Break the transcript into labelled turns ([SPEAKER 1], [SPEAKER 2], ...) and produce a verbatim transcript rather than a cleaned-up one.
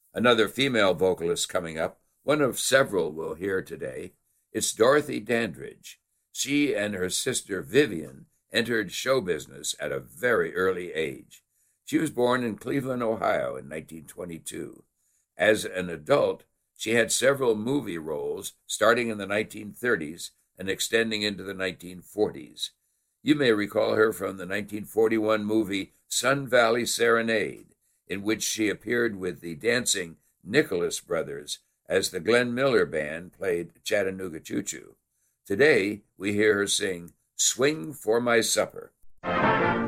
[SPEAKER 1] Another female vocalist coming up, one of several we'll hear today. It's Dorothy Dandridge. She and her sister Vivian entered show business at a very early age. She was born in Cleveland, Ohio in nineteen twenty-two. As an adult, she had several movie roles starting in the nineteen thirties and extending into the nineteen forties. You may recall her from the nineteen forty-one movie Sun Valley Serenade, in which she appeared with the dancing Nicholas Brothers as the Glenn Miller Band played Chattanooga Choo Choo. Today, we hear her sing Swing for My Supper.